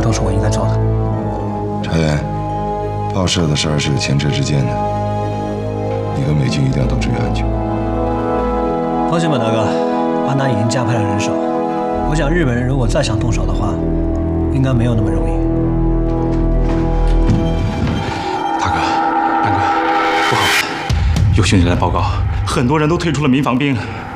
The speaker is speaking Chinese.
都是我应该做的。 查远，报社的事儿是有前车之鉴的，你和美军一定要都注意安全。 放心吧，大哥，安南已经加派了人手。我想日本人如果再想动手的话，应该没有那么容易。 大哥，不好了，有兄弟来报告，很多人都退出了民防兵。